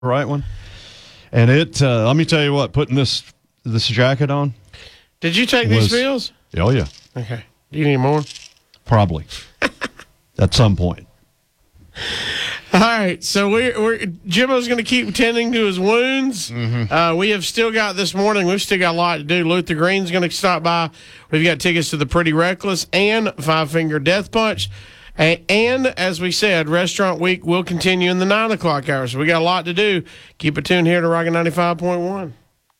right one. And let me tell you what, putting this jacket on. Did you take these pills? Oh, yeah. Okay. Do you need more? Probably. At some point. All right, so Jimbo's going to keep tending to his wounds. Mm-hmm. We have still got this morning. We've still got a lot to do. Luther Green's going to stop by. We've got tickets to the Pretty Reckless and Five Finger Death Punch. And as we said, Restaurant Week will continue in the 9 o'clock hour. So we got a lot to do. Keep it tuned here to Rocket 95.1.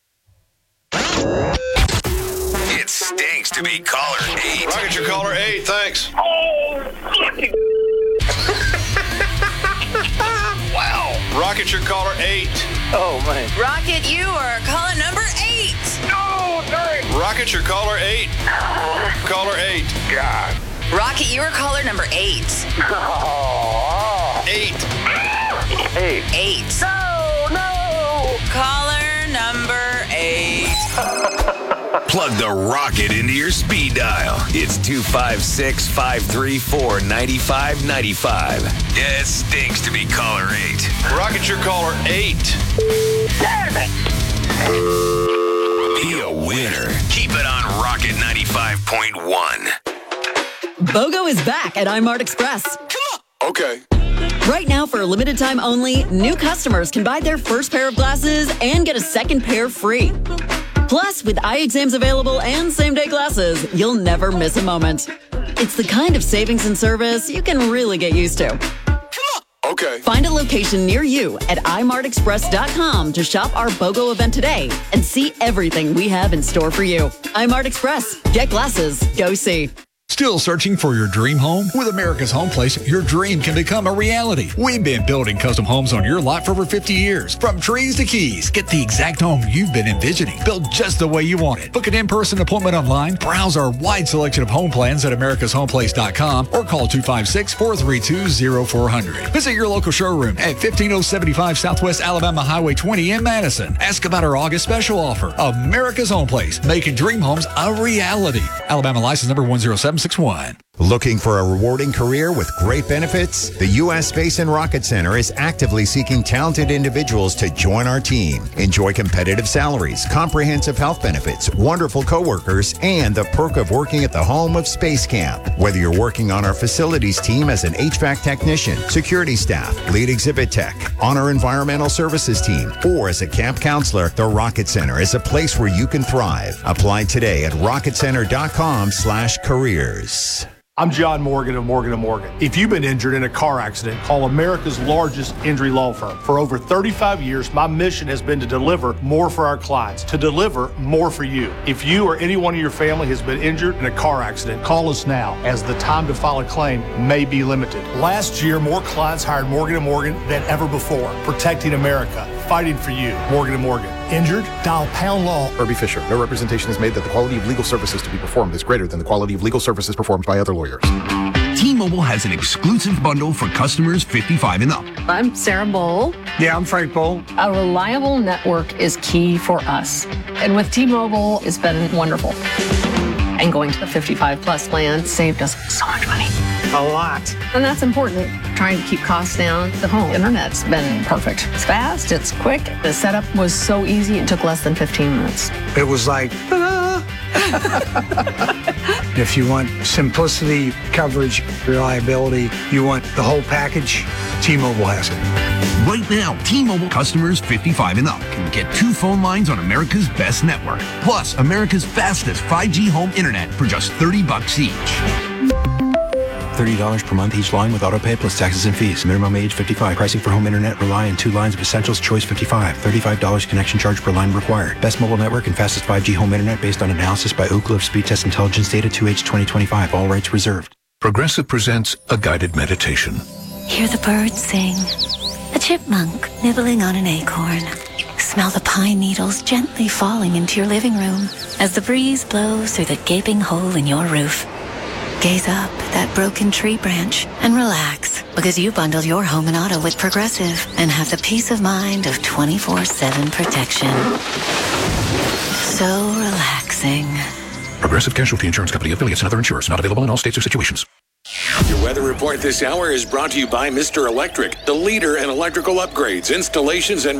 It stinks to be caller 8. Rocket, your caller 8, thanks. Wow. Rocket, your caller 8. Oh, man. Rocket, you are caller number 8. No, dang. Rocket, your caller 8. Caller 8. God. Rocket, you are caller number 8. Oh. 8. 8. No. Caller number 8. Plug the Rocket into your speed dial. It's 256-534-9595. Yeah, it stinks to be caller 8. Rocket, your caller 8. Damn it. Be a winner. Keep it on Rocket 95.1. BOGO is back at iMart Express. Okay. Right now, for a limited time only, new customers can buy their first pair of glasses and get a second pair free. Plus, with eye exams available and same-day glasses, you'll never miss a moment. It's the kind of savings and service you can really get used to. Okay. Find a location near you at imartexpress.com to shop our BOGO event today and see everything we have in store for you. iMart Express. Get glasses. Go see. Still searching for your dream home? With America's Home Place, your dream can become a reality. We've been building custom homes on your lot for over 50 years. From trees to keys, get the exact home you've been envisioning, built just the way you want it. Book an in-person appointment online, browse our wide selection of home plans at americashomeplace.com, or call 256-432-0400. Visit your local showroom at 15075 Southwest Alabama Highway 20 in Madison. Ask about our August special offer. America's Home Place, making dream homes a reality. Alabama license number 10761. Looking for a rewarding career with great benefits? The U.S. Space and Rocket Center is actively seeking talented individuals to join our team. Enjoy competitive salaries, comprehensive health benefits, wonderful coworkers, and the perk of working at the home of Space Camp. Whether you're working on our facilities team as an HVAC technician, security staff, lead exhibit tech, on our environmental services team, or as a camp counselor, the Rocket Center is a place where you can thrive. Apply today at rocketcenter.com/careers. I'm John Morgan of Morgan & Morgan. If you've been injured in a car accident, call America's largest injury law firm. For over 35 years, my mission has been to deliver more for our clients, to deliver more for you. If you or anyone in your family has been injured in a car accident, call us now, as the time to file a claim may be limited. Last year, more clients hired Morgan & Morgan than ever before, protecting America, fighting for you. Morgan & Morgan. Injured? Dial pound law. Herbie Fisher. No representation is made that the quality of legal services to be performed is greater than the quality of legal services performed by other lawyers. T-Mobile has an exclusive bundle for customers 55 and up. I'm Sarah Bowl. Yeah, I'm Frank Bowl. A reliable network is key for us. And with T-Mobile, it's been wonderful. And going to the 55 plus plan saved us so much money. A lot. And that's important. Trying to keep costs down. The home internet's been perfect. It's fast, it's quick. The setup was so easy, it took less than 15 minutes. It was like, if you want simplicity, coverage, reliability, you want the whole package, T-Mobile has it. Right now, T-Mobile customers 55 and up can get 2 phone lines on America's best network, plus America's fastest 5G home internet for just $30 each. $30 per month each line with autopay plus taxes and fees. Minimum age 55. Pricing for home internet rely on 2 lines of Essentials Choice 55. $35 connection charge per line required. Best mobile network and fastest 5G home internet based on analysis by Ookla of Speed Test Intelligence data 2H 2025. All rights reserved. Progressive presents a guided meditation. Hear the birds sing. A chipmunk nibbling on an acorn. Smell the pine needles gently falling into your living room as the breeze blows through the gaping hole in your roof. Gaze up at that broken tree branch and relax, because you bundle your home and auto with Progressive and have the peace of mind of 24/7 protection. So relaxing. Progressive Casualty Insurance Company, affiliates, and other insurers. Not available in all states or situations. Your weather report this hour is brought to you by Mr. Electric, the leader in electrical upgrades, installations, and